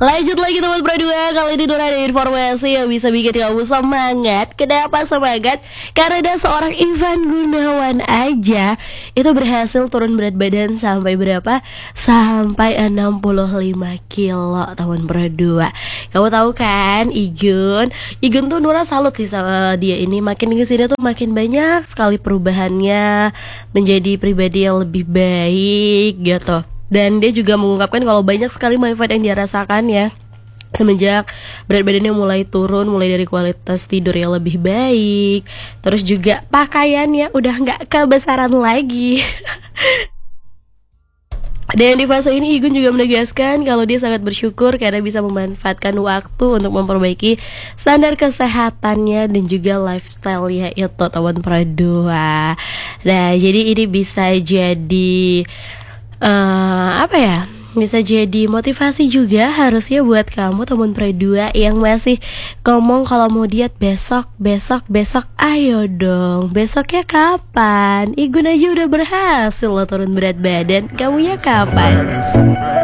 Lanjut lagi teman berdua. Kali ini Nur ada informasi yang bisa bikin kamu semangat. Kenapa semangat? Karena ada seorang Ivan Gunawan aja itu berhasil turun berat badan sampai berapa? Sampai 65 kilo teman berdua. Kamu tahu kan Igun tuh Nura salut sih sama dia ini. Makin kesini tuh makin banyak sekali perubahannya, menjadi pribadi yang lebih baik gitu. Dan dia juga mengungkapkan kalau banyak sekali manfaat yang dia rasakan ya semenjak berat badannya mulai turun, mulai dari kualitas tidur yang lebih baik, terus juga pakaiannya udah nggak kebesaran lagi. Dan di fase ini Igun juga menegaskan kalau dia sangat bersyukur karena bisa memanfaatkan waktu untuk memperbaiki standar kesehatannya dan juga lifestyle-nya itu teman berdua. Nah jadi ini bisa jadi bisa jadi motivasi juga harusnya buat kamu teman berdua yang masih ngomong kalau mau diet besok. Ayo dong, besoknya kapan? Igun aja udah berhasil loh turun berat badan, kamunya kapan?